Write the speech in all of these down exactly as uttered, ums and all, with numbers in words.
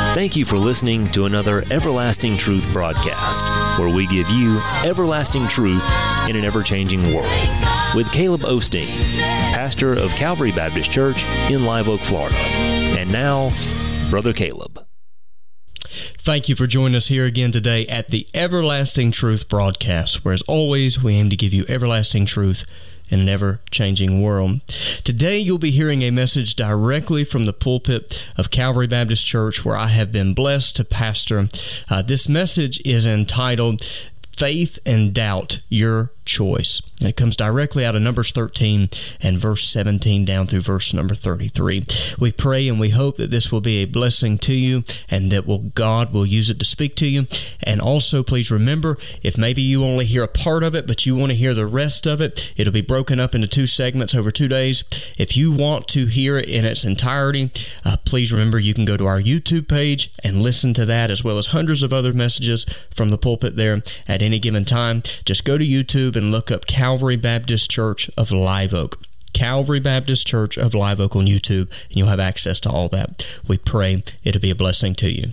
Thank you for listening to another Everlasting Truth broadcast, where we give you everlasting truth in an ever-changing world, with Caleb Osteen, pastor of Calvary Baptist Church in Live Oak, Florida. And now, Brother Caleb. Thank you for joining us here again today at the Everlasting Truth broadcast, where as always, we aim to give you everlasting truth in an ever-changing world. Today, you'll be hearing a message directly from the pulpit of Calvary Baptist Church, where I have been blessed to pastor. Uh, this message is entitled, Faith and Doubt, Your Choice. And it comes directly out of Numbers thirteen and verse seventeen down through verse number thirty-three. We pray and we hope that this will be a blessing to you and that will God will use it to speak to you. And also, please remember, if maybe you only hear a part of it, but you want to hear the rest of it, it'll be broken up into two segments over two days. If you want to hear it in its entirety, uh, please remember you can go to our YouTube page and listen to that, as well as hundreds of other messages from the pulpit there at any given time. Just go to YouTube and look up Calvary Baptist Church of Live Oak. Calvary Baptist Church of Live Oak on YouTube, and you'll have access to all that. We pray it'll be a blessing to you.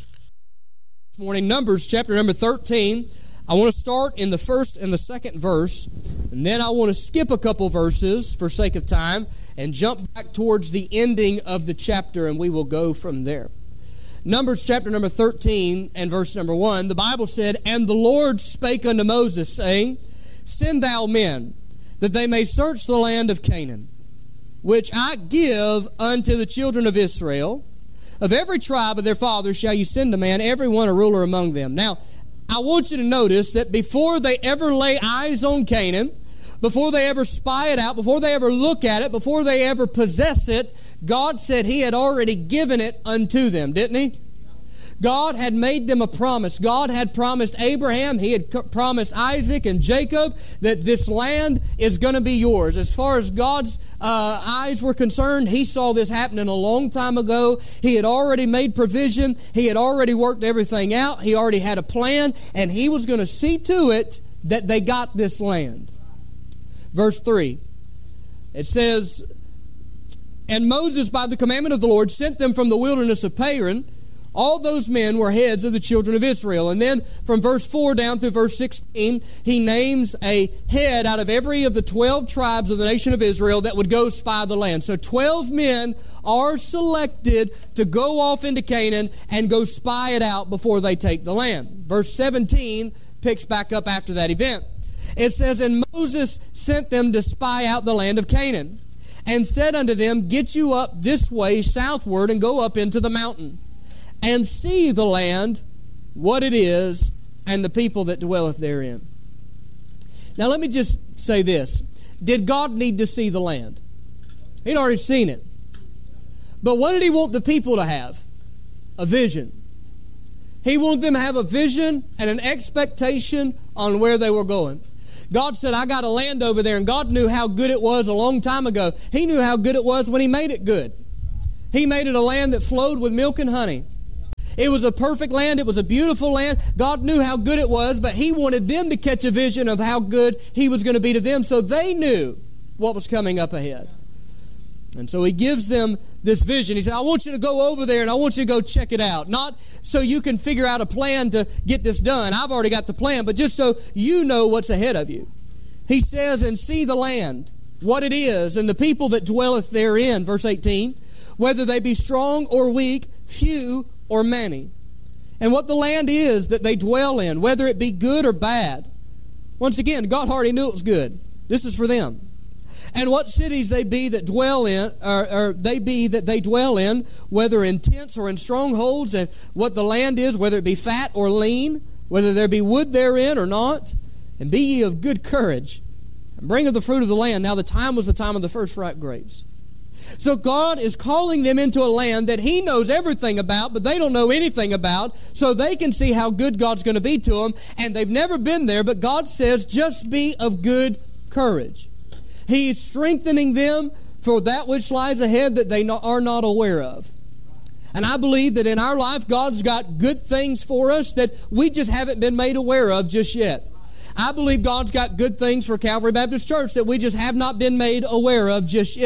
This morning, Numbers chapter number thirteen. I want to start in the first and the second verse, and then I want to skip a couple verses for sake of time and jump back towards the ending of the chapter, and we will go from there. Numbers chapter number thirteen and verse number one, the Bible said, "And the Lord spake unto Moses, saying, Send thou men, that they may search the land of Canaan, which I give unto the children of Israel. Of every tribe of their fathers shall you send a man, every one a ruler among them." Now, I want you to notice that before they ever lay eyes on Canaan, before they ever spy it out, before they ever look at it, before they ever possess it, God said He had already given it unto them, didn't He? God had made them a promise. God had promised Abraham, He had promised Isaac and Jacob that this land is going to be yours. As far as God's uh, eyes were concerned, He saw this happening a long time ago. He had already made provision. He had already worked everything out. He already had a plan, and He was going to see to it that they got this land. Verse three, it says, "And Moses, by the commandment of the Lord, sent them from the wilderness of Paran. All those men were heads of the children of Israel." And then from verse four down through verse sixteen, he names a head out of every of the twelve tribes of the nation of Israel that would go spy the land. So twelve men are selected to go off into Canaan and go spy it out before they take the land. Verse seventeen picks back up after that event. It says, "And Moses sent them to spy out the land of Canaan, and said unto them, Get you up this way southward, and go up into the mountain, and see the land, what it is, and the people that dwelleth therein." Now let me just say this. Did God need to see the land? He'd already seen it. But what did He want the people to have? A vision. He wanted them to have a vision and an expectation on where they were going. God said, "I got a land over there," and God knew how good it was a long time ago. He knew how good it was when He made it good. He made it a land that flowed with milk and honey. It was a perfect land. It was a beautiful land. God knew how good it was, but He wanted them to catch a vision of how good He was going to be to them, so they knew what was coming up ahead. And so He gives them this vision. He said, "I want you to go over there and I want you to go check it out. Not so you can figure out a plan to get this done. I've already got the plan, but just so you know what's ahead of you." He says, "And see the land, what it is, and the people that dwelleth therein." Verse eighteen, "Whether they be strong or weak, few or many. And what the land is that they dwell in, whether it be good or bad." Once again, God already knew it was good. This is for them. "And what cities they be that dwell in, or, or they be that they dwell in, whether in tents or in strongholds, and what the land is, whether it be fat or lean, whether there be wood therein or not. And be ye of good courage, and bring of the fruit of the land." Now the time was the time of the first ripe grapes. So God is calling them into a land that He knows everything about, but they don't know anything about, so they can see how good God's going to be to them, and they've never been there, but God says, just be of good courage. He's strengthening them for that which lies ahead that they are not aware of. And I believe that in our life, God's got good things for us that we just haven't been made aware of just yet. I believe God's got good things for Calvary Baptist Church that we just have not been made aware of just yet.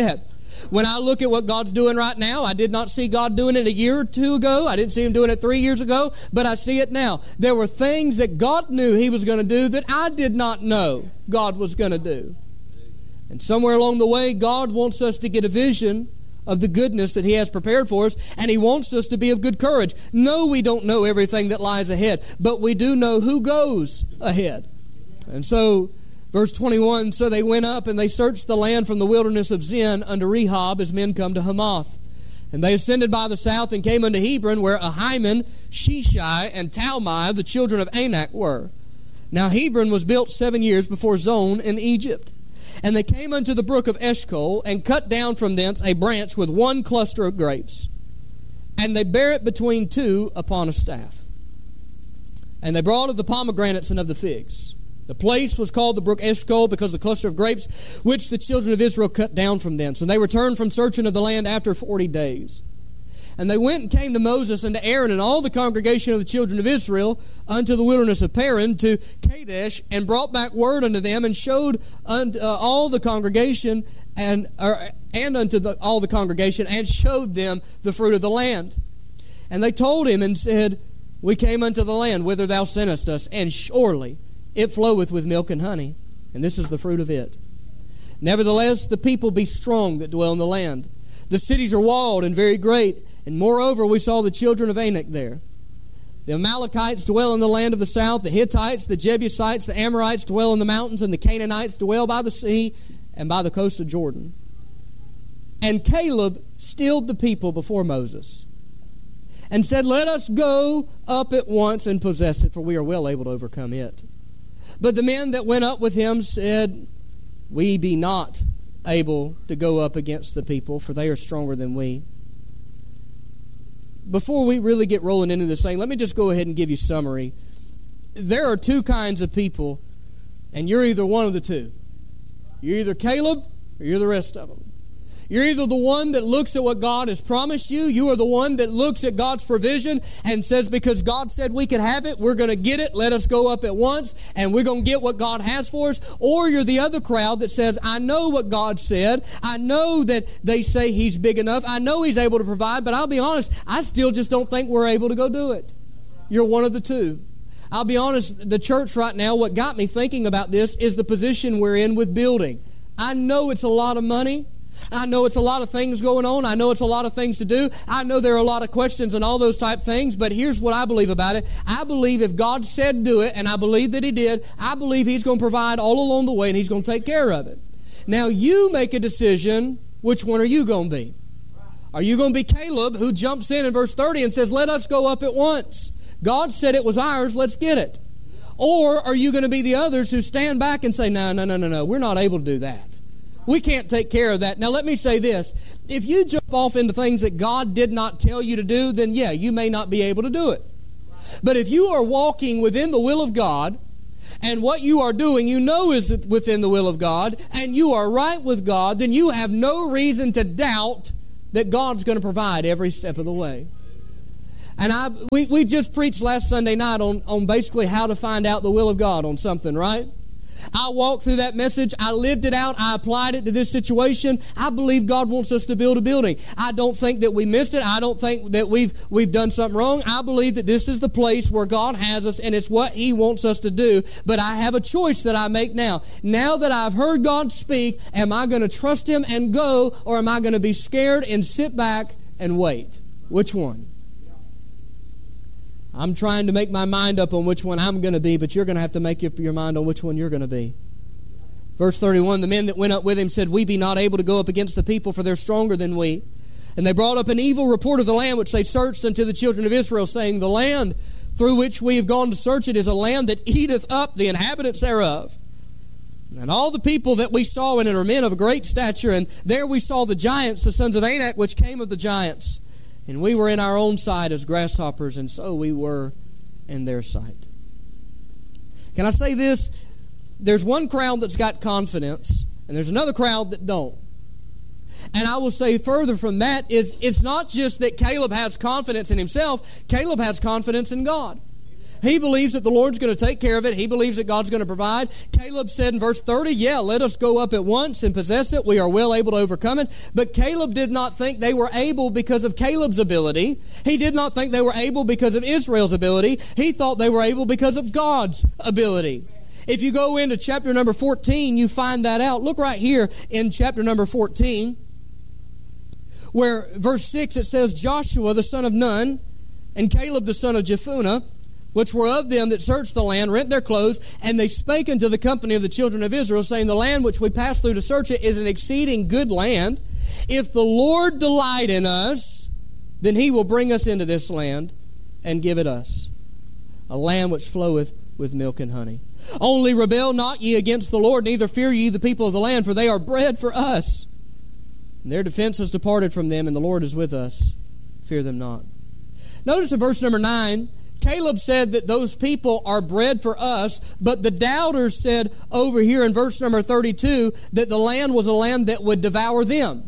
When I look at what God's doing right now, I did not see God doing it a year or two ago. I didn't see Him doing it three years ago, but I see it now. There were things that God knew He was going to do that I did not know God was going to do. And somewhere along the way, God wants us to get a vision of the goodness that He has prepared for us, and He wants us to be of good courage. No, we don't know everything that lies ahead, but we do know who goes ahead. And so, verse twenty-one, so they went up and they searched the land from the wilderness of Zin unto Rehob as men come to Hamath. And they ascended by the south and came unto Hebron, where Ahiman, Sheshai, and Talmai, the children of Anak, were. Now Hebron was built seven years before Zon in Egypt. And they came unto the brook of Eshcol, and cut down from thence a branch with one cluster of grapes. And they bare it between two upon a staff. And they brought of the pomegranates and of the figs. The place was called the brook Eshcol, because the cluster of grapes which the children of Israel cut down from thence. And they returned from searching of the land after forty days. And they went and came to Moses and to Aaron and all the congregation of the children of Israel unto the wilderness of Paran to Kadesh, and brought back word unto them, and showed unto uh, all the congregation and or, and unto the, all the congregation, and showed them the fruit of the land. And they told him and said, We came unto the land whither thou sentest us, and surely it floweth with milk and honey, and this is the fruit of it. Nevertheless, the people be strong that dwell in the land. The cities are walled and very great, and moreover we saw the children of Anak there. The Amalekites dwell in the land of the south, the Hittites, the Jebusites, the Amorites dwell in the mountains, and the Canaanites dwell by the sea and by the coast of Jordan. And Caleb stilled the people before Moses, and said, Let us go up at once and possess it, for we are well able to overcome it. But the men that went up with him said, We be not able to go up against the people, for they are stronger than we. Before we really get rolling into this thing, let me just go ahead and give you a summary. There are two kinds of people, and you're either one of the two. You're either Caleb or you're the rest of them. You're either the one that looks at what God has promised you. You are the one that looks at God's provision and says, because God said we could have it, we're going to get it. Let us go up at once, and we're going to get what God has for us. Or you're the other crowd that says, I know what God said. I know that they say He's big enough. I know He's able to provide, but I'll be honest, I still just don't think we're able to go do it. You're one of the two. I'll be honest, the church right now, what got me thinking about this is the position we're in with building. I know it's a lot of money. I know it's a lot of things going on. I know it's a lot of things to do. I know there are a lot of questions and all those type things, but here's what I believe about it. I believe if God said do it, and I believe that He did, I believe He's going to provide all along the way, and He's going to take care of it. Now, you make a decision, which one are you going to be? Are you going to be Caleb, who jumps in in verse thirty and says, let us go up at once? God said it was ours, let's get it. Or are you going to be the others who stand back and say, no, no, no, no, no, we're not able to do that. We can't take care of that. Now, let me say this. If you jump off into things that God did not tell you to do, then yeah, you may not be able to do it. But if you are walking within the will of God, and what you are doing you know is within the will of God, and you are right with God, then you have no reason to doubt that God's going to provide every step of the way. And I we, we just preached last Sunday night on, on basically how to find out the will of God on something, right? I walked through that message. I lived it out. I applied it to this situation. I believe God wants us to build a building. I don't think that we missed it. I don't think that we've we've done something wrong. I believe that this is the place where God has us, and it's what He wants us to do. But I have a choice that I make now. Now that I've heard God speak, am I going to trust Him and go, or am I going to be scared and sit back and wait? Which one? I'm trying to make my mind up on which one I'm going to be, but you're going to have to make up your mind on which one you're going to be. Verse thirty-one, the men that went up with him said, we be not able to go up against the people, for they're stronger than we. And they brought up an evil report of the land which they searched unto the children of Israel, saying, the land through which we have gone to search it is a land that eateth up the inhabitants thereof. And all the people that we saw in it are men of great stature, and there we saw the giants, the sons of Anak, which came of the giants. And we were in our own sight as grasshoppers, and so we were in their sight. Can I say this? There's one crowd that's got confidence, and there's another crowd that don't. And I will say further from that is it's not just that Caleb has confidence in himself. Caleb has confidence in God. He believes that the Lord's going to take care of it. He believes that God's going to provide. Caleb said in verse thirty, yeah, let us go up at once and possess it. We are well able to overcome it. But Caleb did not think they were able because of Caleb's ability. He did not think they were able because of Israel's ability. He thought they were able because of God's ability. If you go into chapter number fourteen, you find that out. Look right here in chapter number fourteen, where verse six, it says, Joshua the son of Nun and Caleb the son of Jephunneh, which were of them that searched the land, rent their clothes, and they spake unto the company of the children of Israel, saying, the land which we passed through to search it is an exceeding good land. If the Lord delight in us, then he will bring us into this land and give it us, a land which floweth with milk and honey. Only rebel not ye against the Lord, neither fear ye the people of the land, for they are bread for us. And their defense has departed from them, and the Lord is with us. Fear them not. Notice in verse number nine, Caleb said that those people are bread for us, but the doubters said over here in verse number thirty-two that the land was a land that would devour them.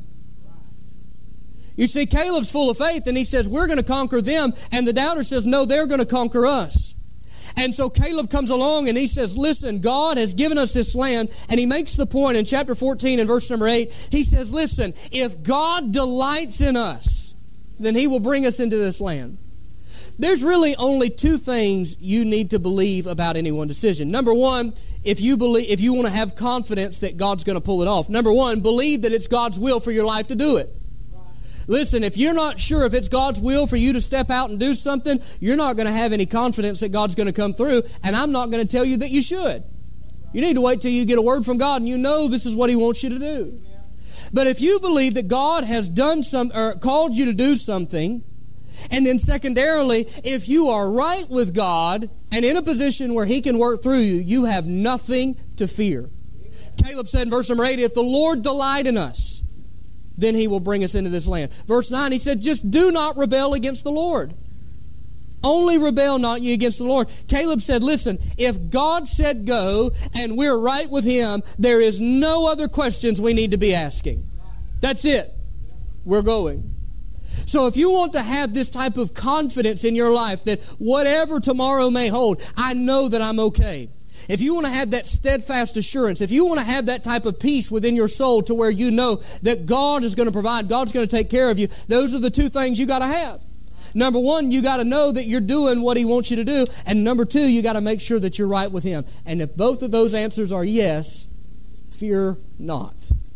You see, Caleb's full of faith, and he says, we're going to conquer them, and the doubter says, no, they're going to conquer us. And so Caleb comes along and he says, listen, God has given us this land, and he makes the point in chapter fourteen and verse number eight, he says, listen, if God delights in us, then he will bring us into this land. There's really only two things you need to believe about any one decision. Number one, if you believe, if you want to have confidence that God's going to pull it off. Number one, believe that it's God's will for your life to do it. Listen, if you're not sure if it's God's will for you to step out and do something, you're not going to have any confidence that God's going to come through, and I'm not going to tell you that you should. You need to wait till you get a word from God and you know this is what he wants you to do. But if you believe that God has done some or called you to do something, and then secondarily, if you are right with God and in a position where he can work through you, you have nothing to fear. Caleb said in verse number eight, if the Lord delight in us, then he will bring us into this land. Verse nine, he said, just do not rebel against the Lord. Only rebel not ye against the Lord. Caleb said, listen, if God said go and we're right with him, there is no other questions we need to be asking. That's it. We're going. So if you want to have this type of confidence in your life that whatever tomorrow may hold, I know that I'm okay. If you want to have that steadfast assurance, if you want to have that type of peace within your soul to where you know that God is going to provide, God's going to take care of you, those are the two things you got to have. Number one, you got to know that you're doing what he wants you to do. And number two, you got to make sure that you're right with him. And if both of those answers are yes, fear not.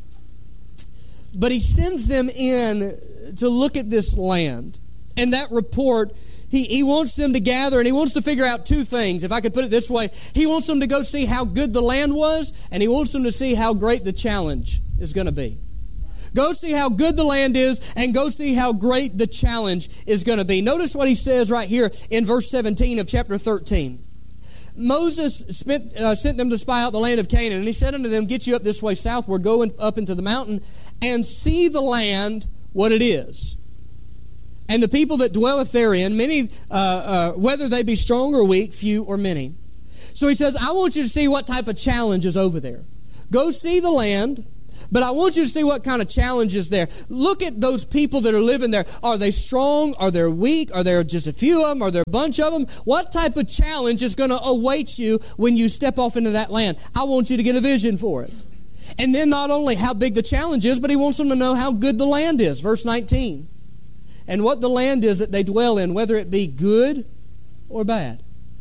But he sends them in to look at this land. And that report, he, he wants them to gather and he wants to figure out two things. If I could put it this way, he wants them to go see how good the land was, and he wants them to see how great the challenge is going to be. Go see how good the land is, and go see how great the challenge is going to be. Notice what he says right here in verse seventeen of chapter thirteen. Moses spent, uh, sent them to spy out the land of Canaan, and he said unto them, get you up this way southward, go in, up into the mountain, and see the land, what it is. And the people that dwelleth therein, many, uh, uh, whether they be strong or weak, few or many. So he says, I want you to see what type of challenge is over there. Go see the land, but I want you to see what kind of challenge is there. Look at those people that are living there. Are they strong? Are they weak? Are there just a few of them? Are there a bunch of them? What type of challenge is going to await you when you step off into that land? I want you to get a vision for it. And then not only how big the challenge is, but he wants them to know how good the land is. Verse nineteen. And what the land is that they dwell in, whether it be good or bad.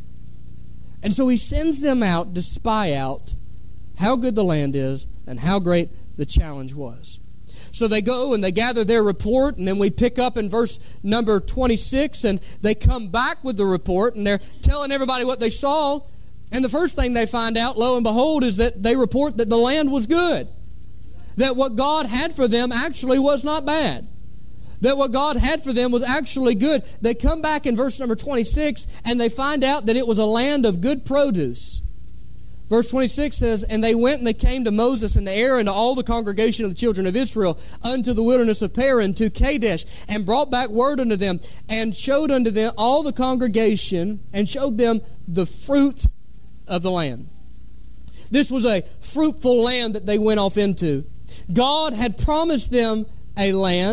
And so he sends them out to spy out how good the land is and how great the challenge was. So they go and they gather their report, and then we pick up in verse number twenty-six, and they come back with the report, and they're telling everybody what they saw. And the first thing they find out, lo and behold, is that they report that the land was good. That what God had for them actually was not bad. That what God had for them was actually good. They come back in verse number twenty-six, and they find out that it was a land of good produce. Verse twenty-six says, and they went and they came to Moses and to Aaron and to all the congregation of the children of Israel unto the wilderness of Paran to Kadesh, and brought back word unto them, and showed unto them all the congregation, and showed them the fruit of the land. This was a fruitful land that they went off into. God had promised them a land,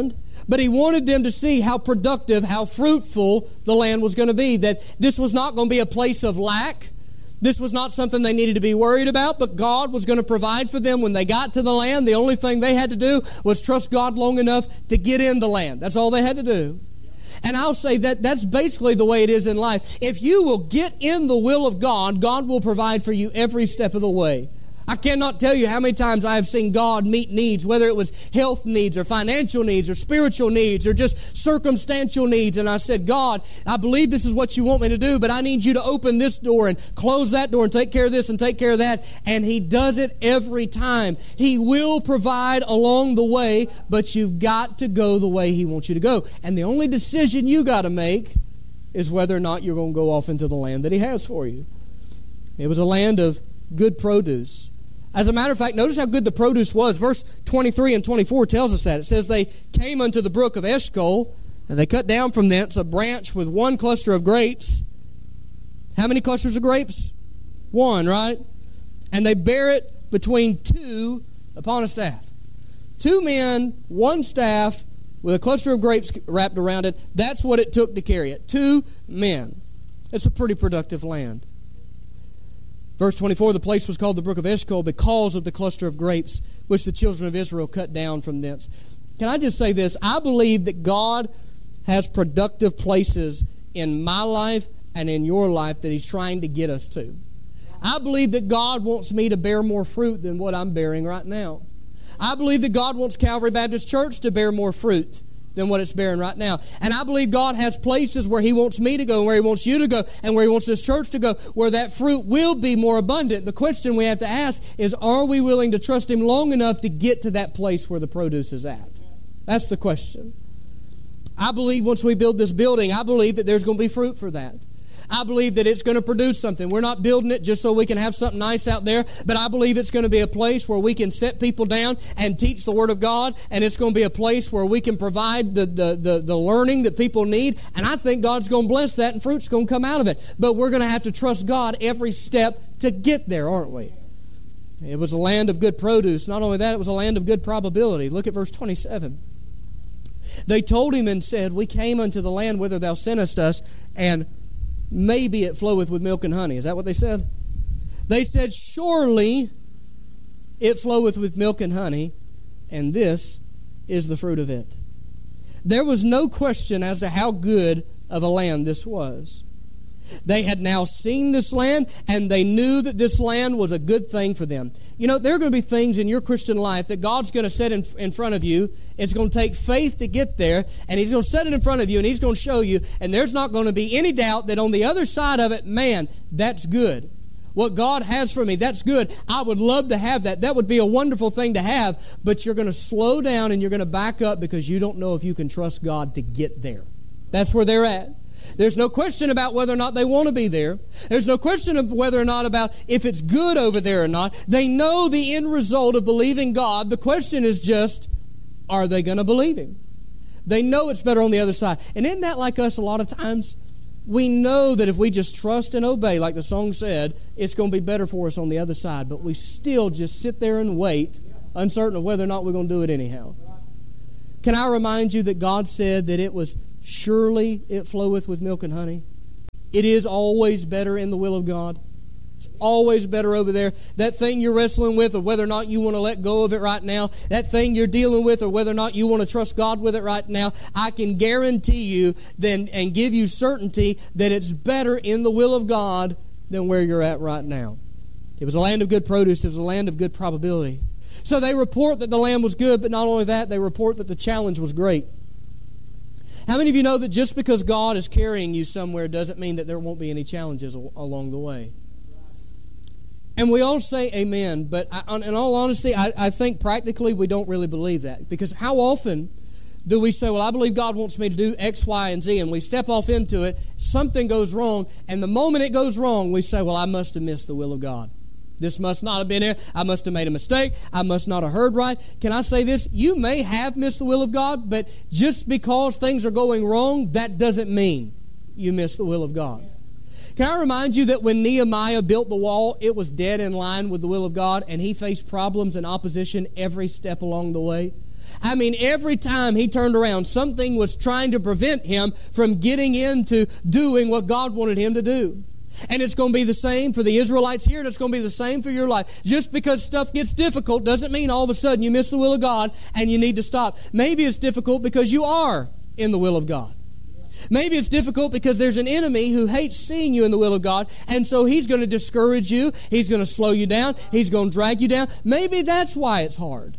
But he wanted them to see how productive, how fruitful the land was going to be. That this was not going to be a place of lack. This was not something they needed to be worried about, but God was going to provide for them when they got to the land. The only thing they had to do was trust God long enough to get in the land. That's all they had to do. And I'll say that that's basically the way it is in life. If you will get in the will of God, God will provide for you every step of the way. I cannot tell you how many times I have seen God meet needs, whether it was health needs or financial needs or spiritual needs or just circumstantial needs. And I said, God, I believe this is what you want me to do, but I need you to open this door and close that door and take care of this and take care of that. And He does it every time. He will provide along the way, but you've got to go the way He wants you to go. And the only decision you got to make is whether or not you're going to go off into the land that He has for you. It was a land of good produce. As a matter of fact, notice how good the produce was. Verse twenty-three and twenty-four tells us that. It says, they came unto the brook of Eshcol, and they cut down from thence a branch with one cluster of grapes. How many clusters of grapes? One, right? And they bear it between two upon a staff. Two men, one staff, with a cluster of grapes wrapped around it. That's what it took to carry it. Two men. It's a pretty productive land. Verse twenty-four, the place was called the brook of Eshcol because of the cluster of grapes which the children of Israel cut down from thence. Can I just say this? I believe that God has productive places in my life and in your life that He's trying to get us to. I believe that God wants me to bear more fruit than what I'm bearing right now. I believe that God wants Calvary Baptist Church to bear more fruit than what it's bearing right now. And I believe God has places where He wants me to go, and where He wants you to go, and where He wants this church to go, where that fruit will be more abundant. The question we have to ask is, are we willing to trust Him long enough to get to that place where the produce is at? That's the question. I believe once we build this building, I believe that there's going to be fruit for that. I believe that it's going to produce something. We're not building it just so we can have something nice out there, but I believe it's going to be a place where we can set people down and teach the Word of God, and it's going to be a place where we can provide the, the, the, the learning that people need, and I think God's going to bless that, and fruit's going to come out of it. But we're going to have to trust God every step to get there, aren't we? It was a land of good produce. Not only that, it was a land of good probability. Look at verse twenty-seven. They told him and said, we came unto the land whither thou sentest us, and maybe it floweth with milk and honey. Is that what they said? They said, surely it floweth with milk and honey, and this is the fruit of it. There was no question as to how good of a land this was. They had now seen this land, and they knew that this land was a good thing for them. You know, there are going to be things in your Christian life that God's going to set in, in front of you. It's going to take faith to get there, and He's going to set it in front of you, and He's going to show you, and there's not going to be any doubt that on the other side of it, man, that's good. What God has for me, that's good. I would love to have that. That would be a wonderful thing to have, but you're going to slow down and you're going to back up because you don't know if you can trust God to get there. That's where they're at. There's no question about whether or not they want to be there. There's no question of whether or not about if it's good over there or not. They know the end result of believing God. The question is just, are they going to believe Him? They know it's better on the other side. And isn't that like us a lot of times? We know that if we just trust and obey, like the song said, it's going to be better for us on the other side. But we still just sit there and wait, uncertain of whether or not we're going to do it anyhow. Can I remind you that God said that it was surely it floweth with milk and honey? It is always better in the will of God. It's always better over there. That thing you're wrestling with, or whether or not you want to let go of it right now, that thing you're dealing with, or whether or not you want to trust God with it right now, I can guarantee you then and give you certainty that it's better in the will of God than where you're at right now. It was a land of good produce. It was a land of good probability. So they report that the land was good, but not only that, they report that the challenge was great. How many of you know that just because God is carrying you somewhere doesn't mean that there won't be any challenges along the way? And we all say amen, but I, in all honesty, I, I think practically we don't really believe that. Because how often do we say, well, I believe God wants me to do X, Y, and Z, and we step off into it, something goes wrong, and the moment it goes wrong, we say, well, I must have missed the will of God. This must not have been there. I must have made a mistake. I must not have heard right. Can I say this? You may have missed the will of God, but just because things are going wrong, that doesn't mean you missed the will of God. Can I remind you that when Nehemiah built the wall, it was dead in line with the will of God, and he faced problems and opposition every step along the way? I mean, every time he turned around, something was trying to prevent him from getting into doing what God wanted him to do. And it's going to be the same for the Israelites here, and it's going to be the same for your life. Just because stuff gets difficult doesn't mean all of a sudden you miss the will of God and you need to stop. Maybe it's difficult because you are in the will of God. Maybe it's difficult because there's an enemy who hates seeing you in the will of God, and so he's going to discourage you, he's going to slow you down, he's going to drag you down. Maybe that's why it's hard.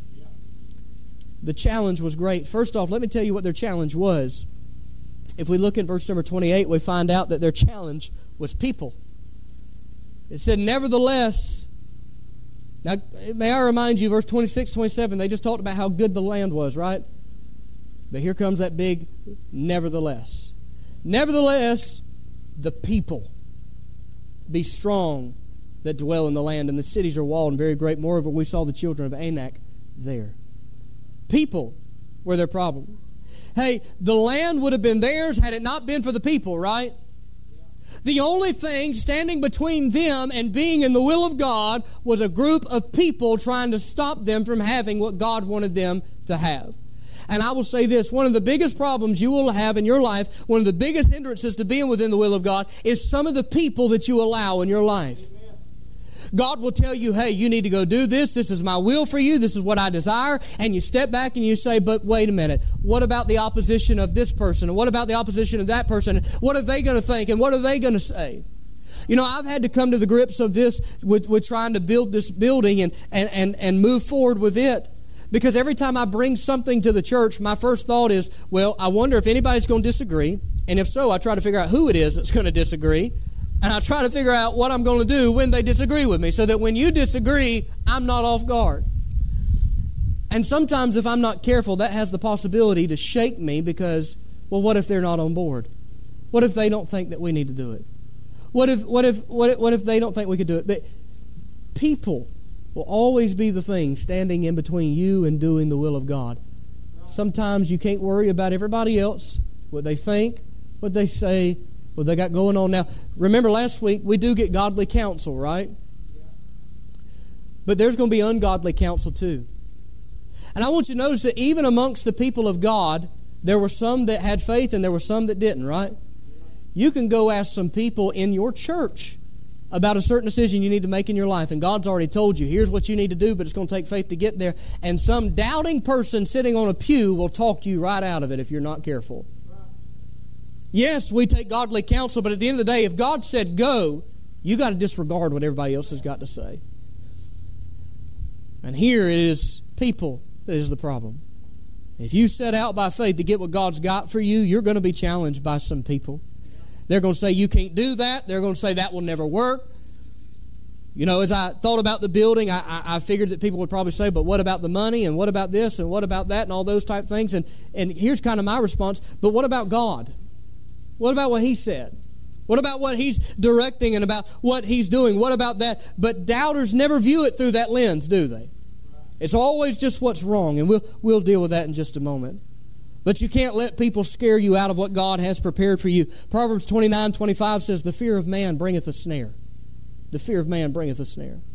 The challenge was great. First off, let me tell you what their challenge was. If we look in verse number twenty-eight, we find out that their challenge was people. It said, nevertheless, now may I remind you, verse twenty-six, twenty-seven, they just talked about how good the land was, right? But here comes that big nevertheless. Nevertheless, the people be strong that dwell in the land, and the cities are walled and very great. Moreover, we saw the children of Anak there. People were their problem. Hey, the land would have been theirs had it not been for the people, right? The only thing standing between them and being in the will of God was a group of people trying to stop them from having what God wanted them to have. And I will say this, one of the biggest problems you will have in your life, one of the biggest hindrances to being within the will of God, is some of the people that you allow in your life. God will tell you, hey, you need to go do this. This is my will for you. This is what I desire. And you step back and you say, but wait a minute. What about the opposition of this person? And what about the opposition of that person? What are they going to think? And what are they going to say? You know, I've had to come to the grips of this with, with trying to build this building and, and, and, and move forward with it. Because every time I bring something to the church, my first thought is, well, I wonder if anybody's going to disagree. And if so, I try to figure out who it is that's going to disagree. And I try to figure out what I'm going to do when they disagree with me, so that when you disagree, I'm not off guard. And sometimes if I'm not careful, that has the possibility to shake me because, well, what if they're not on board? What if they don't think that we need to do it? What if what if what if, what if they don't think we could do it? But people will always be the thing standing in between you and doing the will of God. Sometimes you can't worry about everybody else, what they think, what they say, what they got going on now. Remember last week, we do get godly counsel, right? But there's going to be ungodly counsel too. And I want you to notice that even amongst the people of God, there were some that had faith and there were some that didn't, right? You can go ask some people in your church about a certain decision you need to make in your life, and God's already told you, here's what you need to do, but it's going to take faith to get there. And some doubting person sitting on a pew will talk you right out of it if you're not careful. Yes, we take godly counsel, but at the end of the day, if God said go, you got to disregard what everybody else has got to say. And here it is people that is the problem. If you set out by faith to get what God's got for you, you're going to be challenged by some people. They're going to say you can't do that. They're going to say that will never work. You know, as I thought about the building, I, I, I figured that people would probably say, but what about the money? And what about this? And what about that? And all those type things. And, and here's kind of my response. But what about God? What about what He said? What about what He's directing and about what He's doing? What about that? But doubters never view it through that lens, do they? It's always just what's wrong. And we'll, we'll deal with that in just a moment. But you can't let people scare you out of what God has prepared for you. Proverbs twenty-nine twenty-five says, the fear of man bringeth a snare. The fear of man bringeth a snare.